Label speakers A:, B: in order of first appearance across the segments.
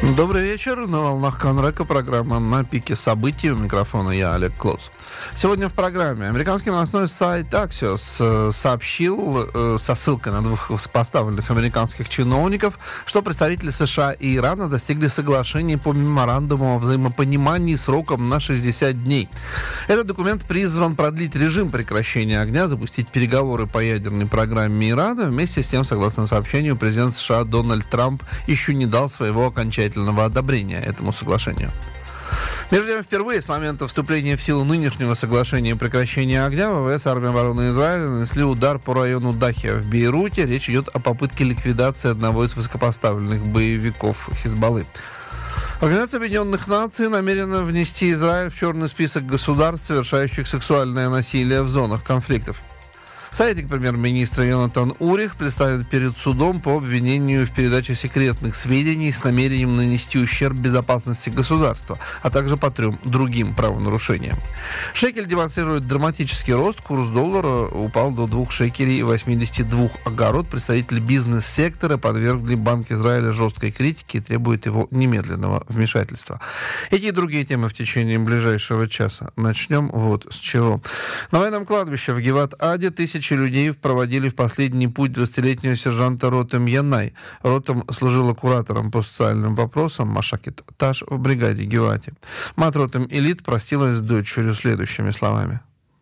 A: Добрый вечер. На волнах Конрека программа «На пике событий». У микрофона я, Олег Клоц. Сегодня в программе американский новостной сайт Axios сообщил со ссылкой на двух высокопоставленных американских чиновников, что представители США и Ирана достигли соглашения по меморандуму о взаимопонимании сроком на 60 дней. Этот документ призван продлить режим прекращения огня, запустить переговоры по ядерной программе Ирана. Вместе с тем, согласно сообщению, президент США Дональд Трамп еще не дал своего окончательного одобрения этому соглашению. Между тем, впервые с момента вступления в силу нынешнего соглашения о прекращении огня ВВС Армии обороны Израиля нанесли удар по району Дахия в Бейруте. Речь идет о попытке ликвидации одного из высокопоставленных боевиков Хизбаллы. Организация Объединенных Наций намерена внести Израиль в черный список государств, совершающих сексуальное насилие в зонах конфликтов. Советник премьер-министра Йонатан Урих предстанет перед судом по обвинению в передаче секретных сведений с намерением нанести ущерб безопасности государства, а также по 3 другим правонарушениям. Шекель демонстрирует драматический рост. Курс доллара упал до 2 шекелей и 82 огород. Представители бизнес-сектора подвергли Банк Израиля жесткой критике и требуют его немедленного вмешательства. Эти и другие темы в течение ближайшего часа. Начнем вот с чего. На военном кладбище в Гиват-Аде тысячи людей проводили в последний путь 20-летнего сержанта Ротем Янай. Ротем служила куратором по социальным вопросам Машакет Таш в бригаде Гивати. Мать Ротем Элит простилась с дочерью следующими словами.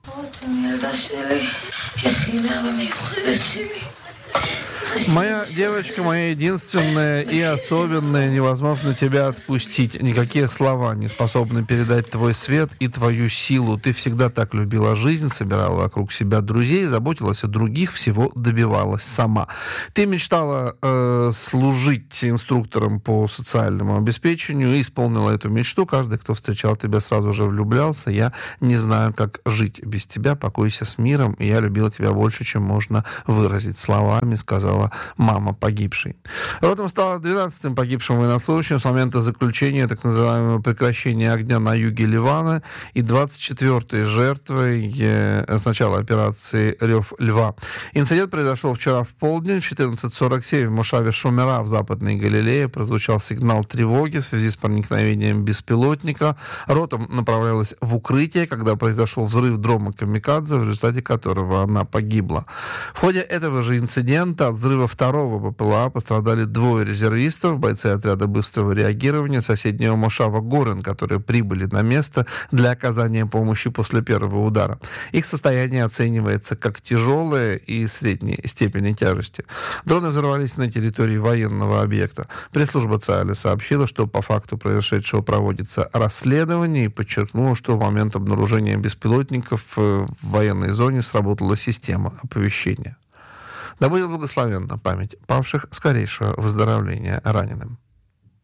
A: Моя девочка, моя единственная и особенная, невозможно тебя отпустить. Никакие слова не способны передать твой свет и твою силу. Ты всегда так любила жизнь, собирала вокруг себя друзей, заботилась о других, всего добивалась сама. Ты мечтала служить инструктором по социальному обеспечению и исполнила эту мечту. Каждый, кто встречал тебя, сразу же влюблялся. Я не знаю, как жить без тебя. Покойся с миром. И я любила тебя больше, чем можно выразить словами, сказала мама погибшей. Ротом стала 12-м погибшим военнослужащим с момента заключения так называемого прекращения огня на юге Ливана и 24-й жертвой с начала операции «Рев Льва». Инцидент произошел вчера в полдень, в 14:47 в Мошаве Шумера в Западной Галилее прозвучал сигнал тревоги в связи с проникновением беспилотника. Ротом направлялась в укрытие, когда произошел взрыв дрома «Камикадзе», в результате которого она погибла. В ходе этого же инцидента от взрыва второго БПЛА пострадали 2 резервистов, бойцы отряда быстрого реагирования соседнего Мошава Горен, которые прибыли на место для оказания помощи после первого удара. Их состояние оценивается как тяжелое и средней степени тяжести. Дроны взорвались на территории военного объекта. Пресс-служба ЦАЭЛа сообщила, что по факту произошедшего проводится расследование и подчеркнула, что в момент обнаружения беспилотников в военной зоне сработала система оповещения. Да будет благословенна память павших, скорейшего выздоровления раненым.